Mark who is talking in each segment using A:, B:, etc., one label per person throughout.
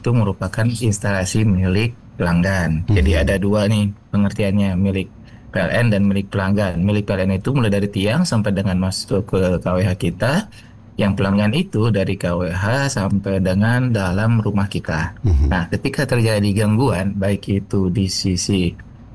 A: itu merupakan instalasi milik pelanggan. Jadi ada dua nih pengertiannya, milik PLN dan milik pelanggan. Milik PLN itu mulai dari tiang sampai dengan masuk ke KWH kita. Yang pelanggan itu dari KWH sampai dengan dalam rumah kita. Nah, ketika terjadi gangguan, baik itu di sisi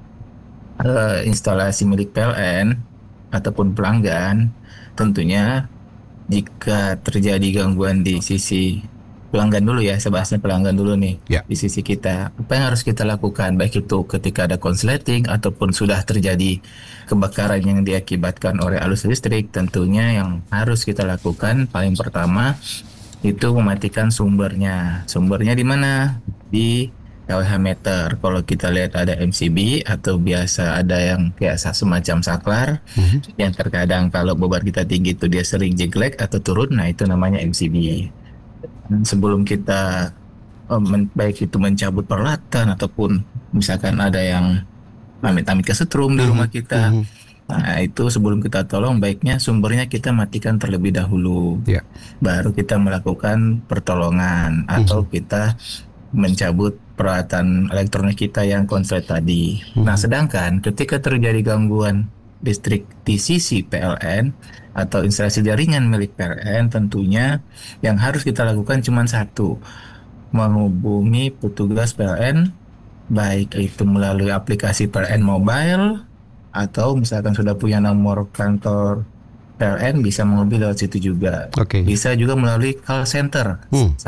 A: instalasi milik PLN ataupun pelanggan, tentunya jika terjadi gangguan di sisi pelanggan dulu ya, saya bahasnya pelanggan dulu nih.
B: Ya.
A: Di sisi kita, apa yang harus kita lakukan? Baik itu ketika ada konsleting ataupun sudah terjadi kebakaran yang diakibatkan oleh arus listrik, tentunya yang harus kita lakukan paling pertama itu mematikan sumbernya. Sumbernya di mana? Di KWH meter. Kalau kita lihat ada MCB atau biasa ada yang kayak semacam saklar yang terkadang kalau beban kita tinggi itu dia sering jeglek atau turun, nah itu namanya MCB. Dan sebelum kita baik itu mencabut peralatan ataupun misalkan ada yang amit-amit kesetrum di rumah kita, nah itu sebelum kita tolong baiknya sumbernya kita matikan terlebih dahulu.
B: Ya.
A: Baru kita melakukan pertolongan atau kita mencabut peralatan elektronik kita yang konslet tadi. Nah, sedangkan ketika terjadi gangguan listrik di sisi PLN atau instalasi jaringan milik PLN, tentunya yang harus kita lakukan cuma satu, menghubungi petugas PLN, baik itu melalui aplikasi PLN Mobile atau misalkan sudah punya nomor kantor PLN bisa menghubungi lewat situ juga.
B: Oke.
A: Bisa juga melalui call center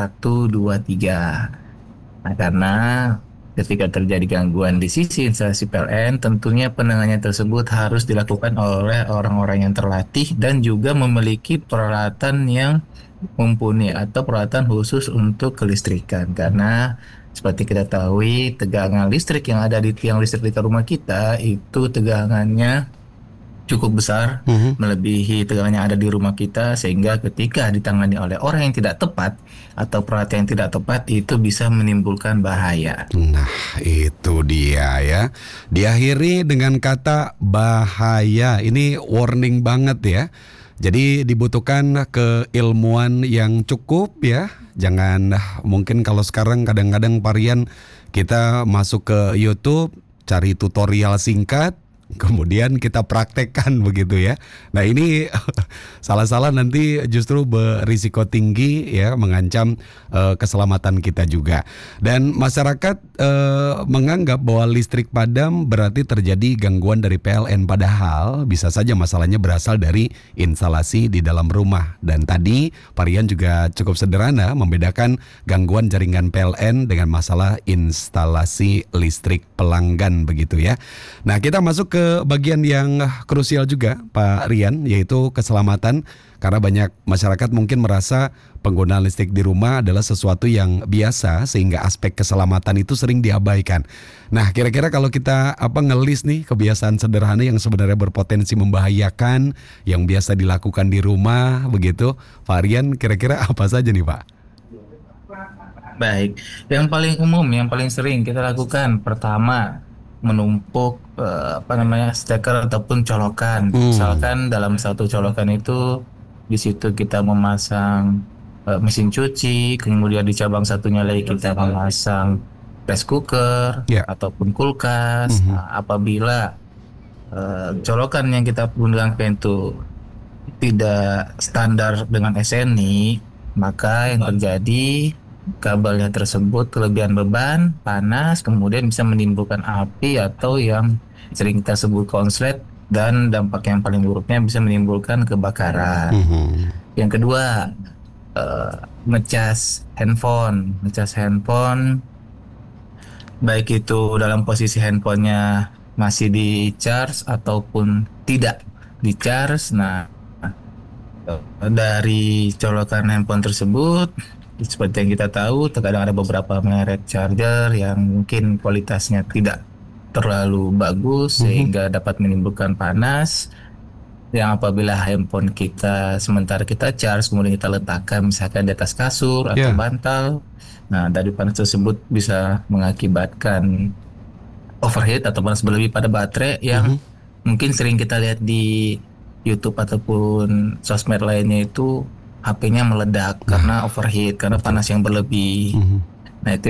A: 123. Nah, karena ketika terjadi gangguan di sisi instalasi PLN, tentunya penanganannya tersebut harus dilakukan oleh orang-orang yang terlatih dan juga memiliki peralatan yang mumpuni atau peralatan khusus untuk kelistrikan. Karena seperti kita tahu, tegangan listrik yang ada di tiang listrik di rumah kita itu tegangannya cukup besar, melebihi tegangan yang ada di rumah kita, sehingga ketika ditangani oleh orang yang tidak tepat atau peralatan yang tidak tepat itu bisa menimbulkan bahaya.
B: Nah, itu dia ya. Diakhiri dengan kata bahaya. Ini warning banget ya. Jadi dibutuhkan keilmuan yang cukup ya. Jangan mungkin kalau sekarang kadang-kadang Parian kita masuk ke YouTube cari tutorial singkat, kemudian kita praktekkan begitu ya. Nah ini salah-salah nanti justru berisiko tinggi ya, mengancam keselamatan kita juga. Dan masyarakat menganggap bahwa listrik padam berarti terjadi gangguan dari PLN, padahal bisa saja masalahnya berasal dari instalasi di dalam rumah. Dan tadi Parian juga cukup sederhana membedakan gangguan jaringan PLN dengan masalah instalasi listrik pelanggan begitu ya. Nah, kita masuk ke bagian yang krusial juga Pak Rian, yaitu keselamatan. Karena banyak masyarakat mungkin merasa penggunaan listrik di rumah adalah sesuatu yang biasa, sehingga aspek keselamatan itu sering diabaikan. Nah, kira-kira kalau kita ngelis nih kebiasaan sederhana yang sebenarnya berpotensi membahayakan yang biasa dilakukan di rumah begitu, Pak Rian, kira-kira apa saja nih Pak?
A: Baik, yang paling umum, yang paling sering kita lakukan, pertama menumpuk steker ataupun colokan. Misalkan dalam satu colokan itu di situ kita memasang mesin cuci, kemudian di cabang satunya lagi kita memasang rice cooker ataupun kulkas. Nah, apabila colokan yang kita gunakan itu tidak standar dengan SNI, maka yang terjadi kabelnya tersebut kelebihan beban, panas, kemudian bisa menimbulkan api atau yang sering kita sebut konslet, dan dampak yang paling buruknya bisa menimbulkan kebakaran. Yang kedua, ngecas handphone. Ngecas handphone, baik itu dalam posisi handphonenya masih di charge ataupun tidak di charge. Nah, dari colokan handphone tersebut, seperti yang kita tahu, terkadang ada beberapa merek charger yang mungkin kualitasnya tidak terlalu bagus sehingga dapat menimbulkan panas. Yang apabila handphone kita sementara kita charge, kemudian kita letakkan misalkan di atas kasur atau bantal, nah dari panas tersebut bisa mengakibatkan overheat atau panas berlebih pada baterai yang mungkin sering kita lihat di YouTube ataupun sosmed lainnya, itu HP-nya meledak karena overheat, karena panas yang berlebih. Nah, itu